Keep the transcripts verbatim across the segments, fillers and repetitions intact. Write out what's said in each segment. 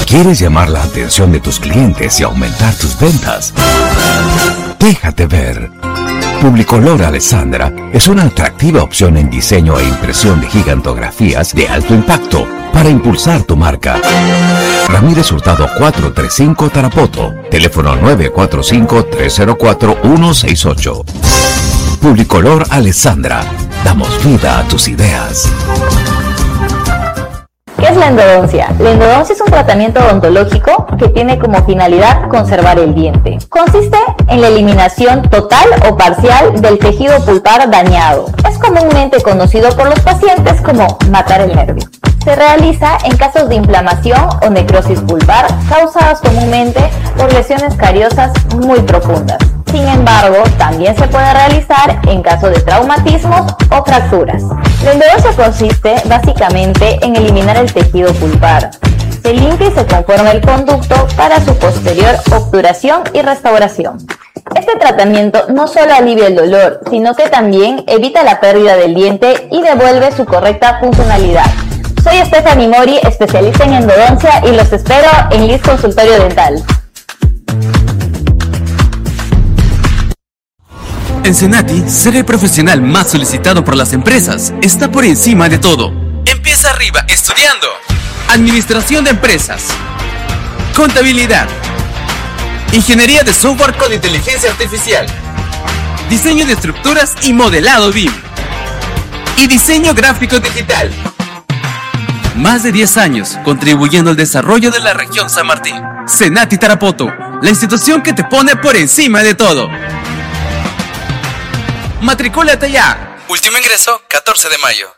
¿Quieres llamar la atención de tus clientes y aumentar tus ventas? Déjate ver. Publicolor Alessandra es una atractiva opción en diseño e impresión de gigantografías de alto impacto para impulsar tu marca. Ramírez Hurtado cuatrocientos treinta y cinco Tarapoto. Teléfono nueve cuatro cinco, tres cero cuatro, uno seis ocho. Publicolor Alessandra. Damos vida a tus ideas. ¿Qué es la endodoncia? La endodoncia es un tratamiento odontológico que tiene como finalidad conservar el diente. Consiste en la eliminación total o parcial del tejido pulpar dañado. Es comúnmente conocido por los pacientes como matar el nervio. Se realiza en casos de inflamación o necrosis pulpar causadas comúnmente por lesiones cariosas muy profundas. Sin embargo, también se puede realizar en caso de traumatismos o fracturas. La endodoncia consiste básicamente en eliminar el tejido pulpar. Se limpia y se conforma el conducto para su posterior obturación y restauración. Este tratamiento no solo alivia el dolor, sino que también evita la pérdida del diente y devuelve su correcta funcionalidad. Soy Stephanie Mori, especialista en endodoncia, y los espero en Liz Consultorio Dental. En Senati, ser el profesional más solicitado por las empresas está por encima de todo. Empieza arriba estudiando Administración de Empresas, Contabilidad, Ingeniería de Software con Inteligencia Artificial, Diseño de Estructuras y Modelado B I M, y Diseño Gráfico Digital. Más de diez años contribuyendo al desarrollo de la región San Martín. Senati Tarapoto, la institución que te pone por encima de todo. ¡Matricúlate ya! Último ingreso, catorce de mayo.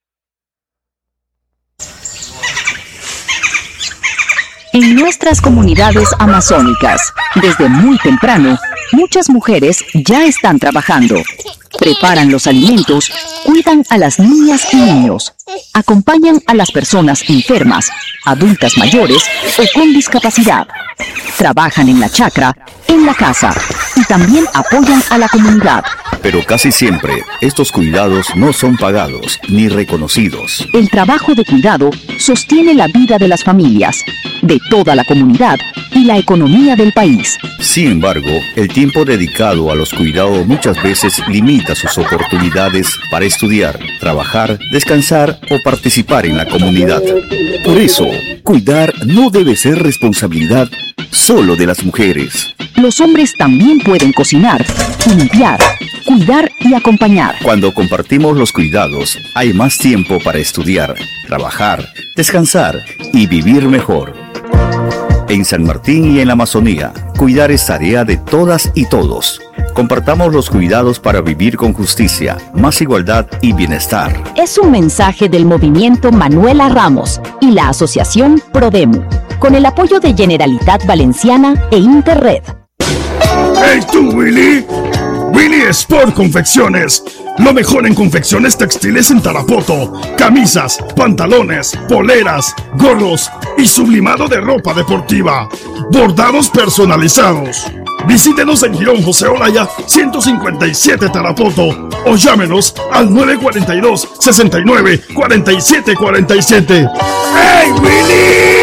En nuestras comunidades amazónicas, desde muy temprano, muchas mujeres ya están trabajando. Preparan los alimentos, cuidan a las niñas y niños, acompañan a las personas enfermas, adultas mayores o con discapacidad. Trabajan en la chacra, en la casa y también apoyan a la comunidad. Pero casi siempre, estos cuidados no son pagados ni reconocidos. El trabajo de cuidado sostiene la vida de las familias, de toda la comunidad y la economía del país. Sin embargo, el tiempo dedicado a los cuidados muchas veces limita sus oportunidades para estudiar, trabajar, descansar o participar en la comunidad. Por eso, cuidar no debe ser responsabilidad solo de las mujeres. Los hombres también pueden cocinar, limpiar, cuidar y acompañar. Cuando compartimos los cuidados, hay más tiempo para estudiar, trabajar, descansar y vivir mejor. En San Martín y en la Amazonía, cuidar es tarea de todas y todos. Compartamos los cuidados para vivir con justicia, más igualdad y bienestar. Es un mensaje del movimiento Manuela Ramos y la asociación Prodemu, con el apoyo de Generalitat Valenciana e Interred. ¡Hey tú, Willy! Willy Sport Confecciones. Lo mejor en confecciones textiles en Tarapoto. Camisas, pantalones, poleras, gorros y sublimado de ropa deportiva. Bordados personalizados. Visítenos en Girón José Olaya ciento cincuenta y siete Tarapoto o llámenos al nueve cuatro dos, seis nueve, cuatro siete cuatro siete. ¡Hey, Willy!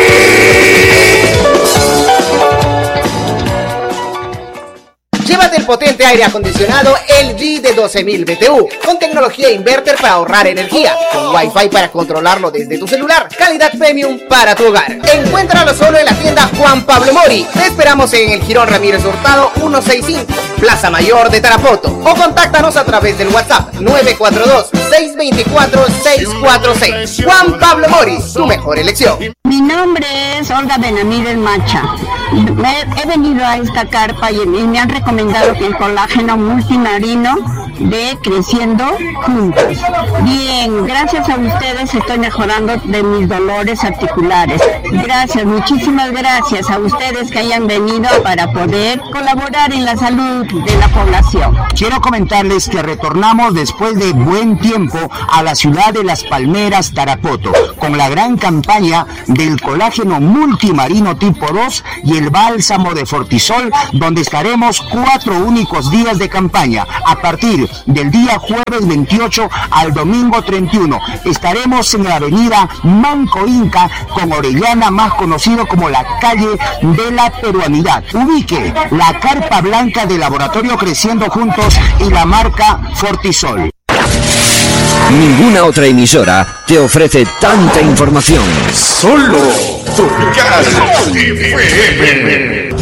Llévate el potente aire acondicionado L G de doce mil B T U con tecnología inverter para ahorrar energía, con Wi-Fi para controlarlo desde tu celular, calidad premium para tu hogar. Encuéntralo solo en la tienda Juan Pablo Mori. Te esperamos en el Jirón Ramírez Hurtado ciento sesenta y cinco, Plaza Mayor de Tarapoto, o contáctanos a través del WhatsApp nueve cuatro dos, seis dos cuatro, seis cuatro seis. Juan Pablo Mori, tu mejor elección. Mi nombre es Olga Benamídez Macha. Me, he venido a esta carpa y, y me han recomendado que el colágeno multimarino de Creciendo Juntos. Bien, gracias a ustedes estoy mejorando de mis dolores articulares. Gracias, muchísimas gracias a ustedes que hayan venido para poder colaborar en la salud. de la población. Quiero comentarles que retornamos después de buen tiempo a la ciudad de Las Palmeras, Tarapoto, con la gran campaña del colágeno multimarino tipo dos y el bálsamo de Fortisol, donde estaremos cuatro únicos días de campaña. A partir del día jueves veintiocho al domingo treinta y uno, estaremos en la avenida Manco Inca con Orellana, más conocido como la calle de la peruanidad. Ubique la carpa blanca del laboratorio Creciendo Juntos y la marca Fortisol. Ninguna otra emisora te ofrece tanta información. Solo Tropical F M.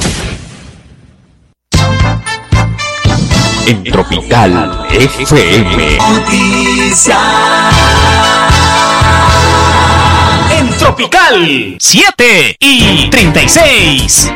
En Tropical F M. Noticias. En Tropical siete y treinta y seis.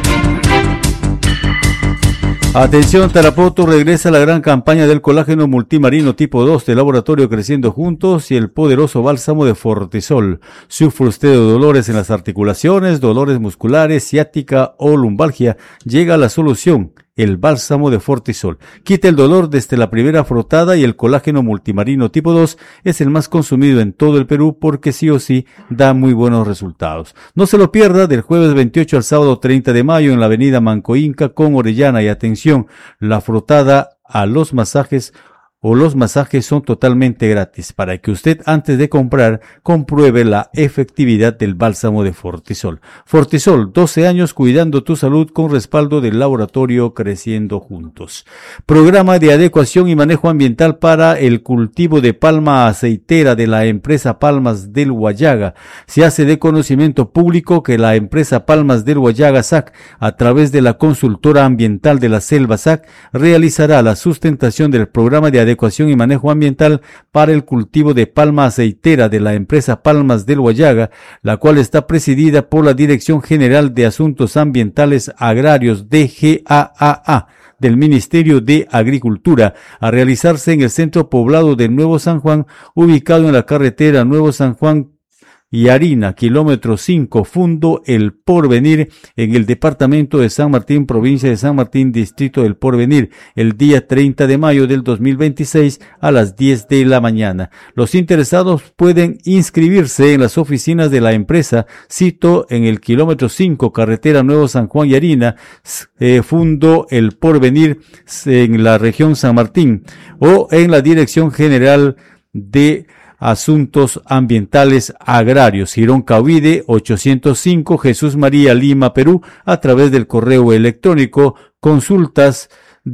Atención, Tarapoto, regresa la gran campaña del colágeno multimarino tipo dos del laboratorio Creciendo Juntos y el poderoso bálsamo de Fortisol. ¿Sufre usted de dolores en las articulaciones, dolores musculares, ciática o lumbalgia? Llega la solución. El bálsamo de Fortisol quita el dolor desde la primera frotada y el colágeno multimarino tipo dos es el más consumido en todo el Perú porque sí o sí da muy buenos resultados. No se lo pierda del jueves veintiocho al sábado treinta de mayo en la avenida Manco Inca con Orellana. Y atención, la frotada a los masajes o los masajes son totalmente gratis para que usted antes de comprar compruebe la efectividad del bálsamo de Fortisol. Fortisol, doce años cuidando tu salud con respaldo del laboratorio Creciendo Juntos. Programa de adecuación y manejo ambiental para el cultivo de palma aceitera de la empresa Palmas del Huallaga. Se hace de conocimiento público que la empresa Palmas del Huallaga S A C, a través de la consultora ambiental de la Selva S A C, realizará la sustentación del programa de adecuación Adecuación y manejo ambiental para el cultivo de palma aceitera de la empresa Palmas del Huallaga, la cual está presidida por la Dirección General de Asuntos Ambientales Agrarios D G A A A del Ministerio de Agricultura, a realizarse en el centro poblado de Nuevo San Juan, ubicado en la carretera Nuevo San Juan y Harina, kilómetro cinco, Fundo El Porvenir, en el departamento de San Martín, provincia de San Martín, distrito del Porvenir, el día treinta de mayo del dos mil veintiséis a las diez de la mañana. Los interesados pueden inscribirse en las oficinas de la empresa, cito en el kilómetro cinco, carretera Nuevo San Juan y Harina, eh, Fundo El Porvenir, en la región San Martín, o en la Dirección General de Asuntos Ambientales Agrarios, Girón Cahuide ochocientos cinco, Jesús María, Lima, Perú, a través del correo electrónico consultas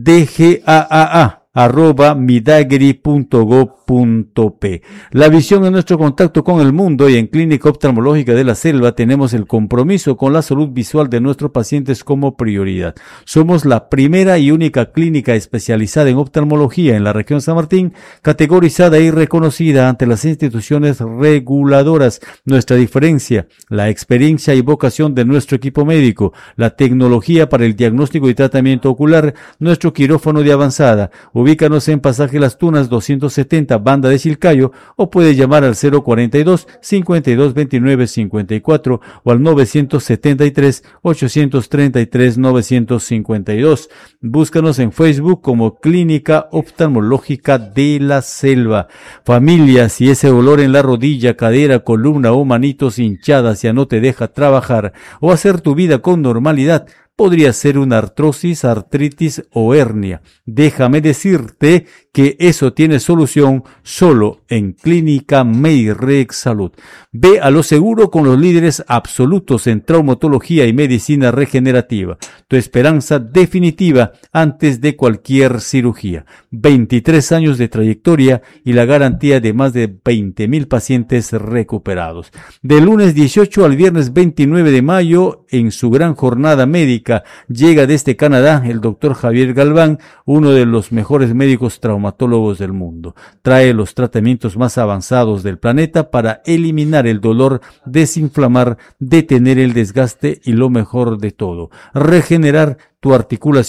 dgaa arroba midagri punto gob punto pe. La visión es nuestro contacto con el mundo, y en Clínica Oftalmológica de la Selva tenemos el compromiso con la salud visual de nuestros pacientes como prioridad. Somos la primera y única clínica especializada en oftalmología en la región San Martín, categorizada y reconocida ante las instituciones reguladoras. Nuestra diferencia, la experiencia y vocación de nuestro equipo médico, la tecnología para el diagnóstico y tratamiento ocular, nuestro quirófano de avanzada. Ubícanos en Pasaje Las Tunas doscientos setenta, Banda de Chilcayo, o puede llamar al cero cuarenta y dos, cincuenta y dos veintinueve cincuenta y cuatro o al novecientos setenta y tres, ochocientos treinta y tres, novecientos cincuenta y dos. Búscanos en Facebook como Clínica Oftalmológica de la Selva. Familia, si ese dolor en la rodilla, cadera, columna o manitos hinchadas ya no te deja trabajar o hacer tu vida con normalidad, podría ser una artrosis, artritis o hernia. Déjame decirte que eso tiene solución solo en Clínica Meirec Salud. Ve a lo seguro con los líderes absolutos en traumatología y medicina regenerativa. Tu esperanza definitiva antes de cualquier cirugía. veintitrés años de trayectoria y la garantía de más de veinte mil pacientes recuperados. De lunes dieciocho al viernes veintinueve de mayo, en su gran jornada médica, llega desde Canadá el doctor Javier Galván, uno de los mejores médicos traumatólogos del mundo. Trae los tratamientos más avanzados del planeta para eliminar el dolor, desinflamar, detener el desgaste y lo mejor de todo, regenerar tu articulación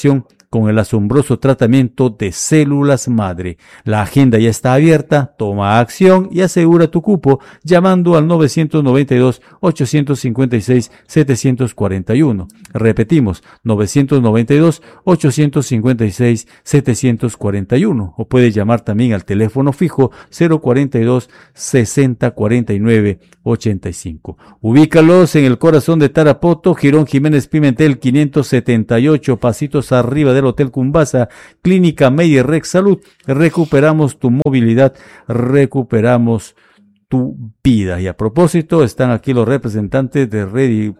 con el asombroso tratamiento de células madre. La agenda ya está abierta, toma acción y asegura tu cupo llamando al nueve nueve dos, ocho cinco seis, siete cuatro uno. Repetimos, nueve nueve dos, ocho cinco seis, siete cuatro uno. O puedes llamar también al teléfono fijo cero cuarenta y dos, sesenta cuarenta y nueve, ochenta y cinco. Ubícalos en el corazón de Tarapoto, Girón Jiménez Pimentel quinientos setenta y ocho, pasitos arriba del Hotel Cumbasa, Clínica Meyer Salud. Recuperamos tu movilidad, recuperamos tu vida. Y a propósito, están aquí los representantes de Ready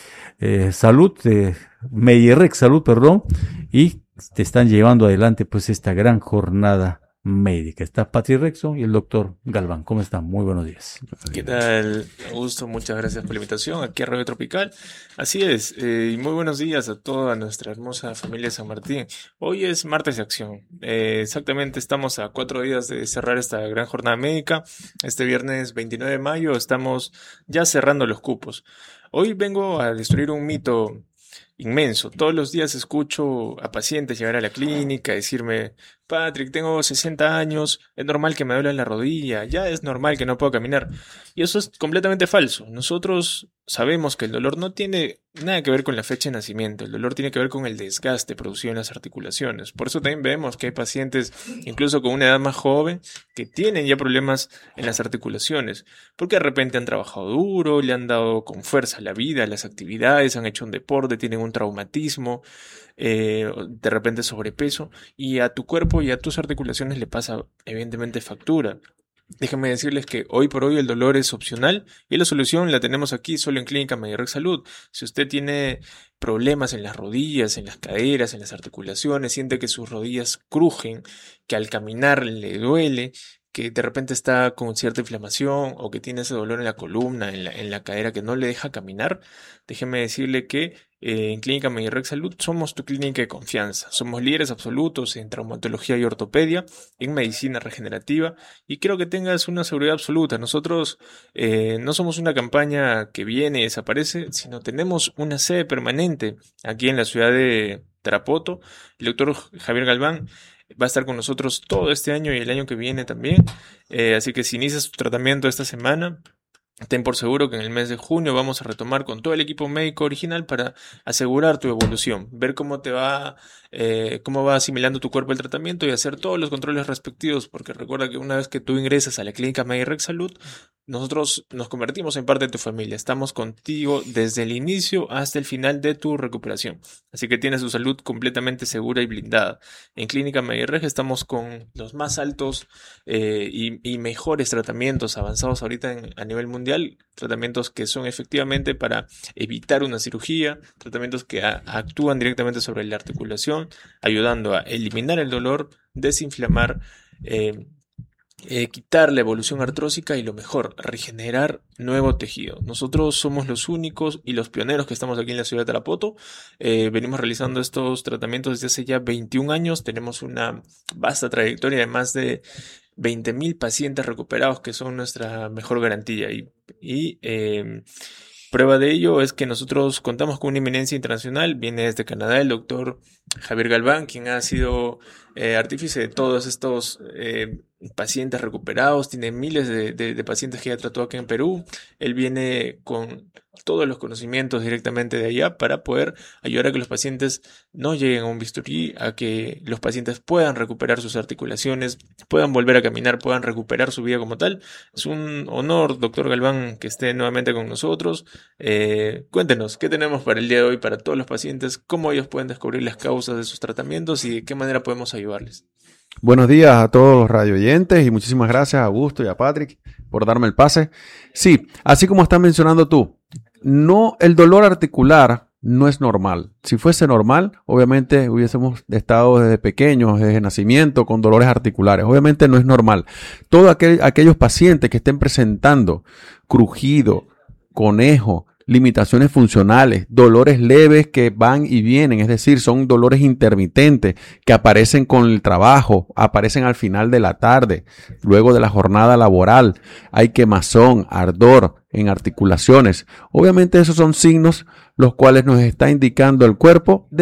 eh, Salud, de Meyer Salud, perdón, y te están llevando adelante pues esta gran jornada médica. Está Patri Rexon y el doctor Galván. ¿Cómo están? Muy buenos días. ¿Qué tal, Augusto? Muchas gracias por la invitación aquí a Radio Tropical. Así es, eh, y muy buenos días a toda nuestra hermosa familia de San Martín. Hoy es martes de acción. Eh, exactamente estamos a cuatro días de cerrar esta gran jornada médica. Este viernes veintinueve de mayo estamos ya cerrando los cupos. Hoy vengo a destruir un mito inmenso. Todos los días escucho a pacientes llegar a la clínica, decirme: Patrick, tengo sesenta años, es normal que me duele la rodilla, ya es normal que no puedo caminar. Y eso es completamente falso. Nosotros sabemos que el dolor no tiene nada que ver con la fecha de nacimiento, el dolor tiene que ver con el desgaste producido en las articulaciones. Por eso también vemos que hay pacientes, incluso con una edad más joven, que tienen ya problemas en las articulaciones, porque de repente han trabajado duro, le han dado con fuerza a la vida, a las actividades, han hecho un deporte, tienen un traumatismo, eh, de repente sobrepeso, y a tu cuerpo y a tus articulaciones le pasa evidentemente factura. Déjenme decirles que hoy por hoy el dolor es opcional y la solución la tenemos aquí solo en Clínica Meyer Salud. Si usted tiene problemas en las rodillas, en las caderas, en las articulaciones, siente que sus rodillas crujen, que al caminar le duele, que de repente está con cierta inflamación o que tiene ese dolor en la columna, en la, en la cadera que no le deja caminar, déjeme decirle que eh, en Clínica Meyer Salud somos tu clínica de confianza. Somos líderes absolutos en traumatología y ortopedia, en medicina regenerativa, y quiero que tengas una seguridad absoluta. Nosotros eh, no somos una campaña que viene y desaparece, sino tenemos una sede permanente aquí en la ciudad de Tarapoto. El doctor Javier Galván va a estar con nosotros todo este año y el año que viene también. Eh, así que si inicias tu tratamiento esta semana, ten por seguro que en el mes de junio vamos a retomar con todo el equipo médico original para asegurar tu evolución, ver cómo te va, eh, cómo va asimilando tu cuerpo el tratamiento y hacer todos los controles respectivos, porque recuerda que una vez que tú ingresas a la Clínica Meyer Salud, nosotros nos convertimos en parte de tu familia. Estamos contigo desde el inicio hasta el final de tu recuperación. Así que tienes tu salud completamente segura y blindada. En Clínica Meyer estamos con los más altos eh, y, y mejores tratamientos avanzados ahorita en, a nivel mundial. Tratamientos que son efectivamente para evitar una cirugía. Tratamientos que a, actúan directamente sobre la articulación, ayudando a eliminar el dolor, desinflamar, eh, Eh, quitar la evolución artrósica y lo mejor, regenerar nuevo tejido. Nosotros somos los únicos y los pioneros que estamos aquí en la ciudad de Tarapoto. Eh, venimos realizando estos tratamientos desde hace ya veintiún años. Tenemos una vasta trayectoria de más de veinte mil pacientes recuperados, que son nuestra mejor garantía. Y, y eh, prueba de ello es que nosotros contamos con una eminencia internacional. Viene desde Canadá el doctor Javier Galván, quien ha sido eh, artífice de todos estos eh, pacientes recuperados. Tiene miles de, de, de pacientes que ya trató aquí en Perú. Él viene con todos los conocimientos directamente de allá para poder ayudar a que los pacientes no lleguen a un bisturí, a que los pacientes puedan recuperar sus articulaciones, puedan volver a caminar, puedan recuperar su vida como tal. Es un honor, doctor Galván, que esté nuevamente con nosotros. Eh, cuéntenos, ¿qué tenemos para el día de hoy para todos los pacientes? ¿Cómo ellos pueden descubrir las causas de sus tratamientos y de qué manera podemos ayudarles? Buenos días a todos los radioyentes y muchísimas gracias a Augusto y a Patrick por darme el pase. Sí, así como estás mencionando tú, no, el dolor articular no es normal. Si fuese normal, obviamente hubiésemos estado desde pequeños, desde nacimiento, con dolores articulares. Obviamente no es normal. Todos aquel, aquellos pacientes que estén presentando crujido, conejo, limitaciones funcionales, dolores leves que van y vienen, es decir, son dolores intermitentes que aparecen con el trabajo, aparecen al final de la tarde, luego de la jornada laboral, hay quemazón, ardor en articulaciones. Obviamente esos son signos los cuales nos está indicando el cuerpo de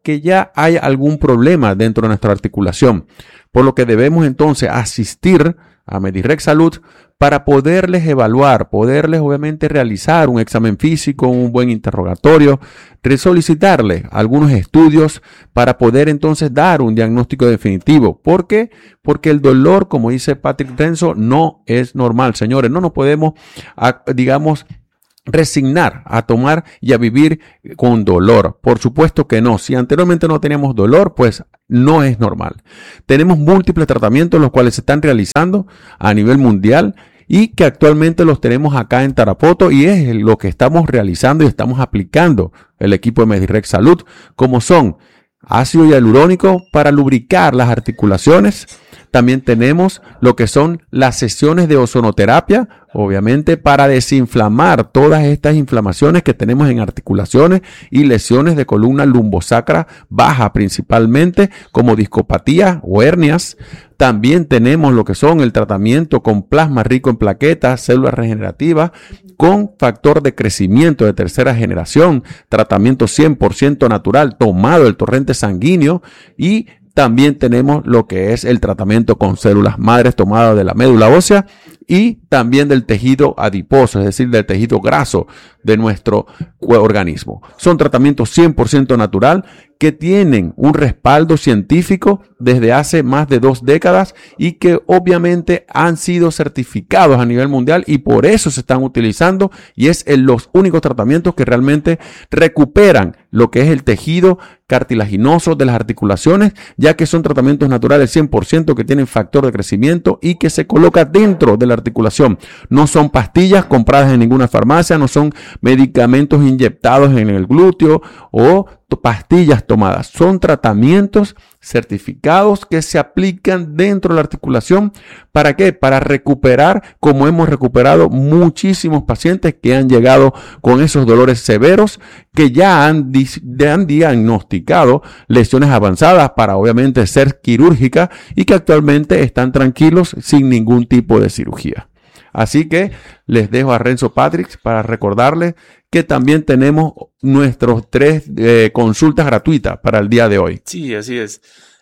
que ya hay algún problema dentro de nuestra articulación, por lo que debemos entonces asistir a Medirex Salud para poderles evaluar, poderles obviamente realizar un examen físico, un buen interrogatorio, solicitarles algunos estudios para poder entonces dar un diagnóstico definitivo. ¿Por qué? Porque el dolor, como dice Patrick Renzo, no es normal, señores. No nos podemos, digamos, resignar a tomar y a vivir con dolor. Por supuesto que no. Si anteriormente no teníamos dolor, pues no es normal. Tenemos múltiples tratamientos los cuales se están realizando a nivel mundial y que actualmente los tenemos acá en Tarapoto, y es lo que estamos realizando y estamos aplicando el equipo de Medirex Salud, como son ácido hialurónico para lubricar las articulaciones. También tenemos lo que son las sesiones de ozonoterapia, obviamente para desinflamar todas estas inflamaciones que tenemos en articulaciones y lesiones de columna lumbosacra baja principalmente, como discopatía o hernias. También tenemos lo que son el tratamiento con plasma rico en plaquetas, células regenerativas, con factor de crecimiento de tercera generación, tratamiento cien por ciento natural tomado del torrente sanguíneo, y también tenemos lo que es el tratamiento con células madres tomadas de la médula ósea y también del tejido adiposo, es decir, del tejido graso de nuestro organismo. Son tratamientos cien por ciento natural que tienen un respaldo científico desde hace más de dos décadas y que obviamente han sido certificados a nivel mundial, y por eso se están utilizando, y es en los únicos tratamientos que realmente recuperan lo que es el tejido cartilaginoso de las articulaciones, ya que son tratamientos naturales cien por ciento que tienen factor de crecimiento y que se coloca dentro de la articulación. No son pastillas compradas en ninguna farmacia, no son medicamentos inyectados en el glúteo o pastillas tomadas. Son tratamientos certificados que se aplican dentro de la articulación. ¿Para qué? Para recuperar, como hemos recuperado muchísimos pacientes que han llegado con esos dolores severos, que ya han, ya han diagnosticado lesiones avanzadas para obviamente ser quirúrgicas y que actualmente están tranquilos sin ningún tipo de cirugía. Así que les dejo a Renzo Patrick para recordarles que también tenemos nuestros tres eh, consultas gratuitas para el día de hoy. Sí, así es.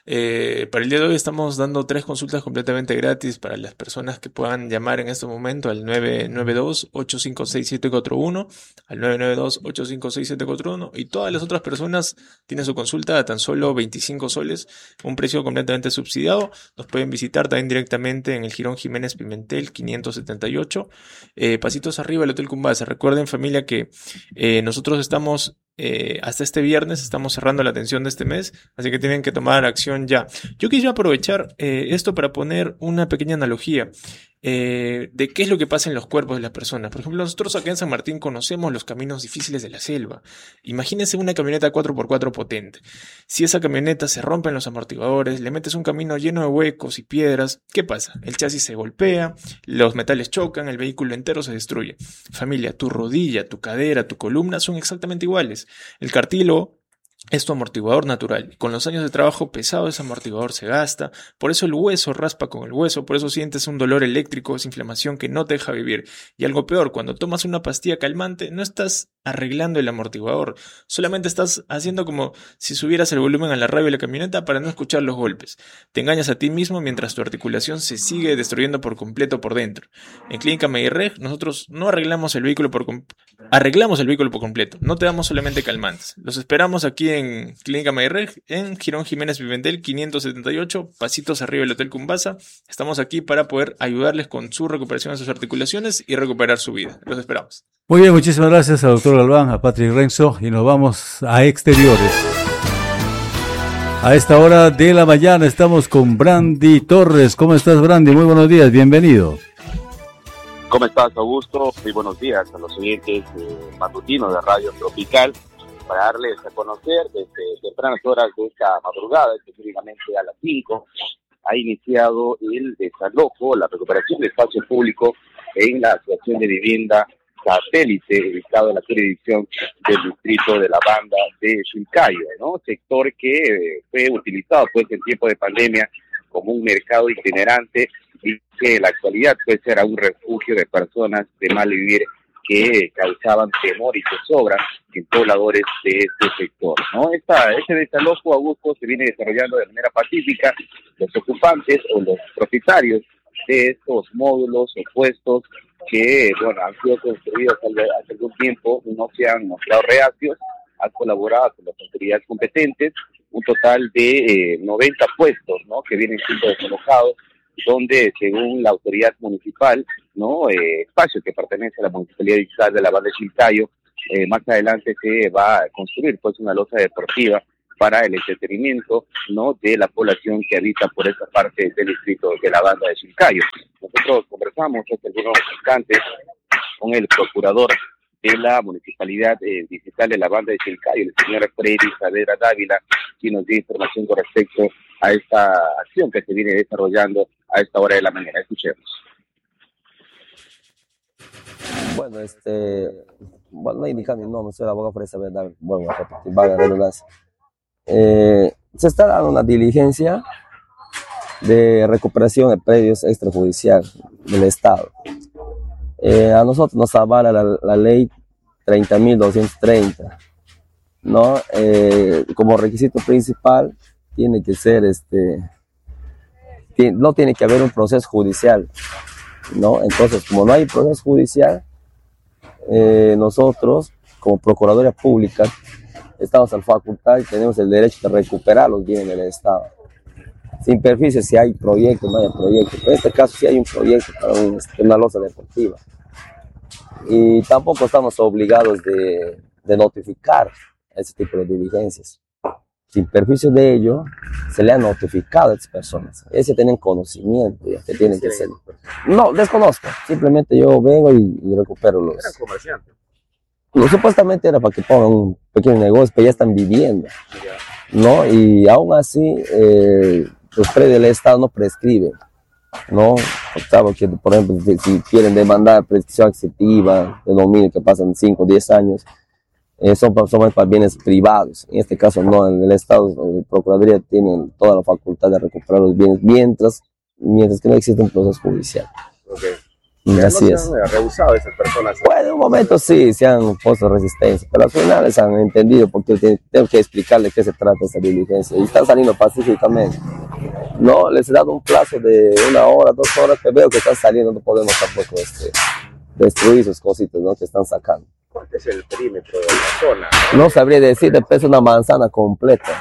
Eh, para el día de hoy estamos dando tres consultas completamente gratis para las personas que puedan llamar en este momento al nueve nueve dos, ocho cinco seis, siete cuatro uno, al nueve nueve dos, ocho cinco seis, siete cuatro uno, y todas las otras personas tienen su consulta a tan solo veinticinco soles, un precio completamente subsidiado. Nos pueden visitar también directamente en el Girón Jiménez Pimentel quinientos setenta y ocho, eh, pasitos arriba del Hotel Cumbasa. Recuerden, familia, que eh, nosotros estamos Eh, hasta este viernes, estamos cerrando la atención de este mes, así que tienen que tomar acción ya. Yo quisiera aprovechar eh, esto para poner una pequeña analogía eh, de qué es lo que pasa en los cuerpos de las personas. Por ejemplo, nosotros acá en San Martín conocemos los caminos difíciles de la selva. Imagínense una camioneta cuatro por cuatro potente. Si esa camioneta se rompen los amortiguadores, le metes un camino lleno de huecos y piedras, ¿qué pasa? El chasis se golpea, los metales chocan, el vehículo entero se destruye. Familia, tu rodilla, tu cadera, tu columna son exactamente iguales. El cartílago es tu amortiguador natural. Con los años de trabajo pesado, ese amortiguador se gasta. Por eso el hueso raspa con el hueso. Por eso sientes un dolor eléctrico, esa inflamación que no te deja vivir. Y algo peor, cuando tomas una pastilla calmante, no estás arreglando el amortiguador. Solamente estás haciendo como si subieras el volumen a la radio de la camioneta para no escuchar los golpes. Te engañas a ti mismo mientras tu articulación se sigue destruyendo por completo por dentro. En Clínica Medirreg, nosotros no arreglamos el vehículo por com- arreglamos el vehículo por completo. No te damos solamente calmantes. Los esperamos aquí en Clínica Medirreg, en Girón Jiménez Pimentel quinientos setenta y ocho, pasitos arriba del Hotel Cumbasa. Estamos aquí para poder ayudarles con su recuperación de sus articulaciones y recuperar su vida. Los esperamos. Muy bien, muchísimas gracias al doctor Galván, a Patrick Renzo, y nos vamos a exteriores. A esta hora de la mañana estamos con Brandy Torres. ¿Cómo estás, Brandy? Muy buenos días, bienvenido. ¿Cómo estás, Augusto? Muy buenos días a los oyentes eh, matutinos de Radio Tropical, para darles a conocer desde tempranas horas de esta madrugada, específicamente a las cinco, ha iniciado el desalojo, la recuperación de espacio público en la Asociación de Vivienda Satélite, ubicado en la jurisdicción del distrito de la Banda de Chilcayo, ¿no? Sector que eh, fue utilizado pues en tiempo de pandemia como un mercado itinerante y que en la actualidad puede ser un refugio de personas de mal vivir que causaban temor y zozobra en pobladores de este sector, ¿no? Esta, este desalojo, Augusto, se viene desarrollando de manera pacífica. Los ocupantes o los propietarios de estos módulos o puestos que, bueno, han sido construidos hace algún tiempo, no se han mostrado reacios, han colaborado con las autoridades competentes, un total de eh, noventa puestos, ¿no?, que vienen siendo desalojados, donde según la autoridad municipal, ¿no?, eh, espacio que pertenece a la Municipalidad Distrital de la Banda de Chilcayo, eh, más adelante se va a construir pues una losa deportiva para el entretenimiento, ¿no?, de la población que habita por esta parte del distrito de la Banda de Chilcayo. Nosotros conversamos hace algunos instantes con el procurador de la Municipalidad eh, Distrital de la Banda de Chilcayo, el señor Freddy Saavedra Dávila, quien nos dio información con respecto a esta acción que se viene desarrollando a esta hora de la mañana. Escuchemos. Bueno, este, bueno, no indica mi nombre, soy el abogado Freddy Saavedra Dávila, bueno, a repetir, vaga redundancia. Eh, se está dando una diligencia de recuperación de predios extrajudiciales del Estado. Eh, a nosotros nos avala la, la ley treinta mil doscientos treinta, ¿no? Eh, como requisito principal tiene que ser, este, tiene, no tiene que haber un proceso judicial, ¿no? Entonces, como no hay proceso judicial, eh, nosotros, como Procuraduría Pública, estamos al facultad y tenemos el derecho de recuperar los bienes del Estado. Sin perjuicio si hay proyecto o no hay proyecto. En este caso sí hay un proyecto para un, una losa deportiva. Y tampoco estamos obligados de, de notificar ese tipo de diligencias. Sin perjuicio de ello, se le ha notificado a estas personas. Ellos tienen conocimiento ya que tienen que ser. No, desconozco. Simplemente yo vengo y, y recupero los. ¿Eran comerciantes? No, supuestamente era para que pongan un pequeño negocio, pero ya están viviendo, ¿no? Y aún así, eh, los predios del Estado no prescriben, ¿no? Octavo, que por ejemplo, si quieren demandar prescripción adquisitiva de dominio que pasan cinco o diez años, eh, son, son para bienes privados. En este caso, no, en el Estado, la Procuraduría tiene toda la facultad de recuperar los bienes mientras, mientras que no existe un proceso judicial. Okay. Y así no es. se han rehusado esas personas. Bueno, en un momento sí, se han puesto resistencia, pero al final les han entendido porque tengo que explicarles de qué se trata esa diligencia y están saliendo pacíficamente. No, les he dado un plazo de una hora, dos horas, que veo que están saliendo, no podemos tampoco este, destruir sus cositas, ¿no?, que están sacando. ¿Cuál es el perímetro de la zona? No sabría decir, depende de una manzana completa,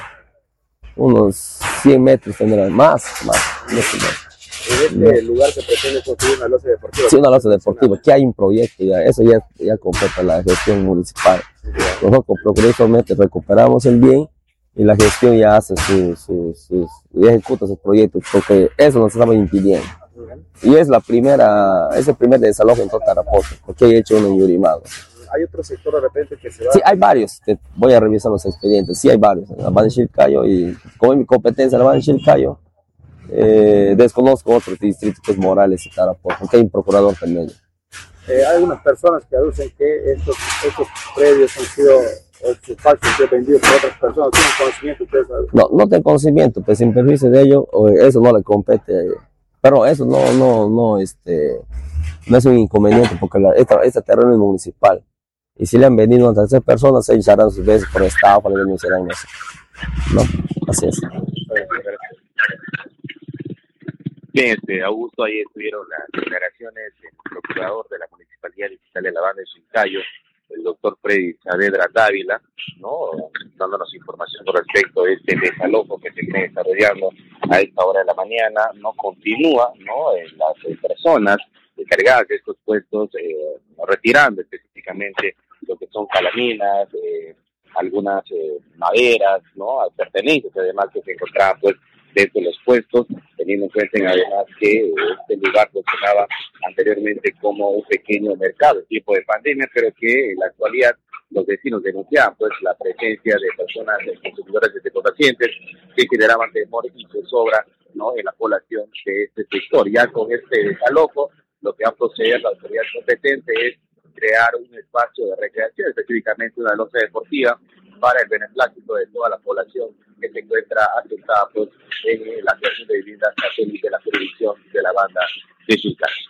unos cien metros tendrá, más, más, no sé más. En este lugar se pretende construir una losa deportiva. Sí, una losa deportiva, que hay un proyecto ya, eso ya, ya completa la gestión municipal. Nosotros con Procuraduría recuperamos el bien y la gestión ya hace sus, sus, sus, ya ejecuta sus proyectos, porque eso nos estaba impidiendo. Y es la primera, es el primer desalojo en todo Tarapoto, porque he hecho uno en Yurimago. ¿Hay otro sector de repente que se va? Sí, hay varios, que voy a revisar los expedientes, sí hay varios, en la Banda de Chilcayo, y como es mi competencia en la Banda de Chilcayo, Eh, desconozco otros distritos pues, Morales y Tarapoto, porque hay un procurador también. Eh, hay algunas personas que aducen que estos, estos predios han sido, o sus espacios han sido vendidos por otras personas. ¿Tienen conocimiento ustedes? No, no tengo conocimiento, pues sin perjuicio de ello, eso no le compete. Pero eso no, no, no, este, no es un inconveniente, porque la, esta, este terreno es municipal. Y si le han vendido a terceras personas, ellos harán sus veces por estafa, le denunciarán eso. No, así es. Bien, este, Augusto, ahí estuvieron las declaraciones del procurador de la Municipalidad Distrital de la Banda de Chilcayo, el doctor Freddy Saavedra Dávila, ¿no?, dándonos información con respecto a este desalojo que se viene desarrollando a esta hora de la mañana. No continúa, ¿no?, eh, las eh, personas encargadas de estos puestos eh, retirando específicamente lo que son calaminas, eh, algunas eh, maderas, ¿no?, pertenencias además que se encontraban pues dentro de los puestos, teniendo en cuenta además que este lugar funcionaba anteriormente como un pequeño mercado en tiempo de pandemia, pero que en la actualidad los vecinos denunciaban pues la presencia de personas, de consumidores de pacientes que generaban temor y zozobra, ¿no?, en la población de este sector. Ya con este desalojo, lo que va a proceder la autoridad competente es crear un espacio de recreación, específicamente una losa deportiva, para el beneplácito de toda la población que se encuentra asentada pues, en la creación de viviendas satélites de la jurisdicción de la Banda de Chilcayo.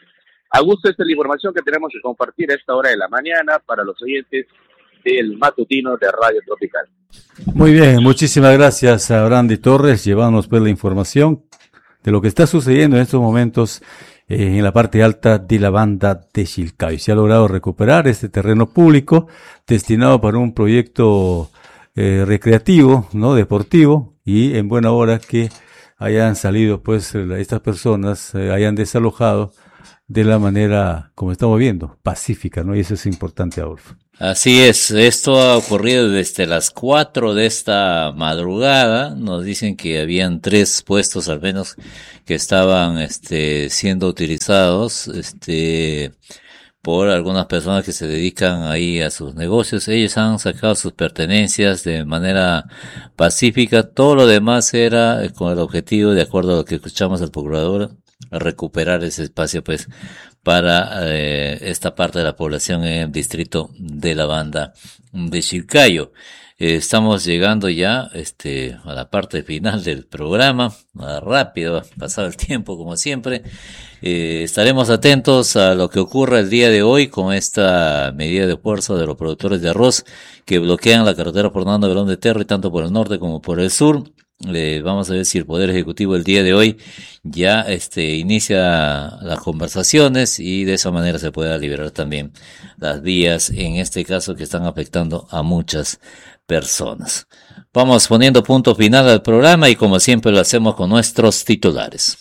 Augusto, esta es la información que tenemos que compartir a esta hora de la mañana para los oyentes del matutino de Radio Tropical. Muy bien, muchísimas gracias a Brandy Torres, llevándonos pues la información de lo que está sucediendo en estos momentos eh, en la parte alta de la banda de Chilcayo. Se ha logrado recuperar este terreno público destinado para un proyecto eh, recreativo, no deportivo, y en buena hora que hayan salido pues estas personas, eh, hayan desalojado de la manera, como estamos viendo, pacífica, ¿no? Y eso es importante, Adolfo. Así es, esto ha ocurrido desde las cuatro de esta madrugada. Nos dicen que habían tres puestos al menos que estaban este siendo utilizados este por algunas personas que se dedican ahí a sus negocios. Ellos han sacado sus pertenencias de manera pacífica. Todo lo demás era con el objetivo, de acuerdo a lo que escuchamos al procurador, recuperar ese espacio pues para eh, esta parte de la población en el distrito de la banda de Chilcayo. Eh, estamos llegando ya este a la parte final del programa, rápido, ha pasado el tiempo como siempre. Eh, estaremos atentos a lo que ocurra el día de hoy con esta medida de fuerza de los productores de arroz que bloquean la carretera Fernando Belón de Terry, tanto por el norte como por el sur. Eh, vamos a ver si el Poder Ejecutivo el día de hoy ya este inicia las conversaciones y de esa manera se pueda liberar también las vías, en este caso que están afectando a muchas personas. Vamos poniendo punto final al programa y como siempre lo hacemos con nuestros titulares.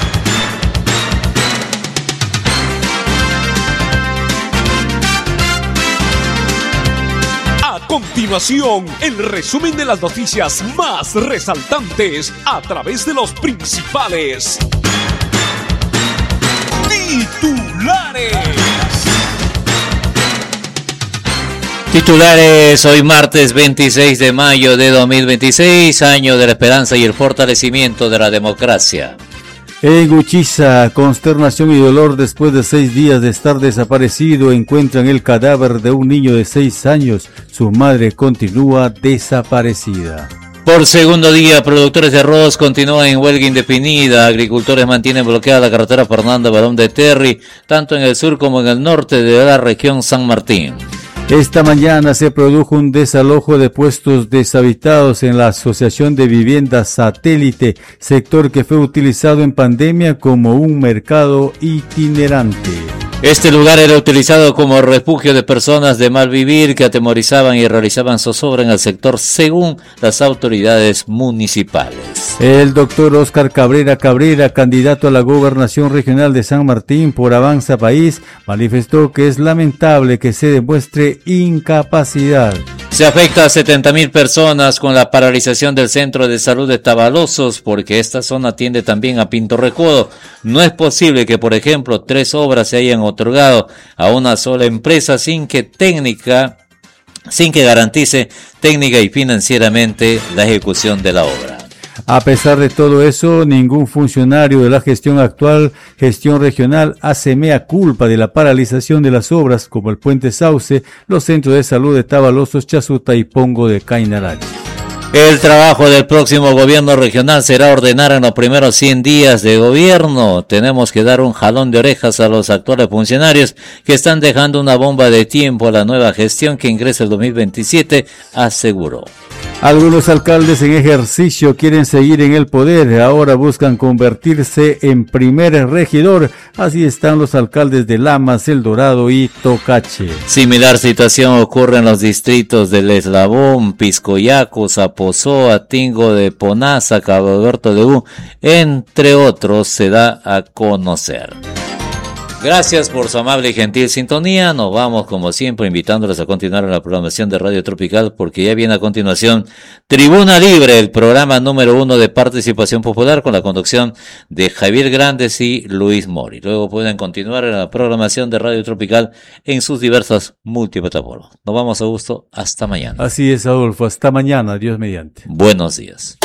A continuación, el resumen de las noticias más resaltantes a través de los principales titulares. Titulares hoy martes veintiséis de mayo de dos mil veintiséis, año de la esperanza y el fortalecimiento de la democracia. En Uchiza, consternación y dolor después de seis días de estar desaparecido, encuentran el cadáver de un niño de seis años. Su madre continúa desaparecida. Por segundo día, productores de arroz continúan en huelga indefinida. Agricultores mantienen bloqueada la carretera Fernando Belón de Terry, tanto en el sur como en el norte de la región San Martín. Esta mañana se produjo un desalojo de puestos deshabitados en la Asociación de Viviendas Satélite, sector que fue utilizado en pandemia como un mercado itinerante. Este lugar era utilizado como refugio de personas de mal vivir que atemorizaban y realizaban zozobra en el sector según las autoridades municipales. El doctor Oscar Cabrera Cabrera, candidato a la gobernación regional de San Martín por Avanza País, manifestó que es lamentable que se demuestre incapacidad. Se afecta a setenta mil personas con la paralización del Centro de Salud de Tabalosos porque esta zona atiende también a Pinto Recodo. No es posible que, por ejemplo, tres obras se hayan otorgado a una sola empresa sin que técnica, sin que garantice técnica y financieramente la ejecución de la obra. A pesar de todo eso, ningún funcionario de la gestión actual, gestión regional, hace mea culpa de la paralización de las obras como el Puente Sauce, los centros de salud de Tabalosos, Chazuta y Pongo de Cainarache. El trabajo del próximo gobierno regional será ordenar en los primeros cien días de gobierno. Tenemos que dar un jalón de orejas a los actuales funcionarios que están dejando una bomba de tiempo a la nueva gestión que ingresa el dos mil veintisiete, aseguró. Algunos alcaldes en ejercicio quieren seguir en el poder, ahora buscan convertirse en primer regidor. Así están los alcaldes de Lamas, El Dorado y Tocache. Similar situación ocurre en los distritos del Eslabón, Piscoyaco, Zapozoa, Tingo de Ponaza, Cabo Alberto de U, entre otros, se da a conocer. Gracias por su amable y gentil sintonía. Nos vamos, como siempre, invitándoles a continuar en la programación de Radio Tropical, porque ya viene a continuación Tribuna Libre, el programa número uno de participación popular, con la conducción de Javier Grandes y Luis Mori. Luego pueden continuar en la programación de Radio Tropical en sus diversas multiplataformas. Nos vamos, a gusto. Hasta mañana. Así es, Adolfo. Hasta mañana. Dios mediante. Buenos días.